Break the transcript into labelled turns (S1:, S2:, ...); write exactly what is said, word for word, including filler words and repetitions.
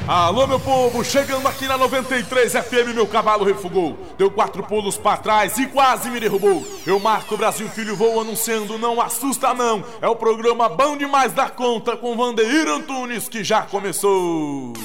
S1: Alô, meu povo, chegando aqui na noventa e três F M, meu cavalo refugou. Deu quatro pulos pra trás e quase me derrubou. Eu marco o Brasil, filho, vou anunciando, não assusta não. É o programa bom demais da conta com Vandeir Antunes que já começou.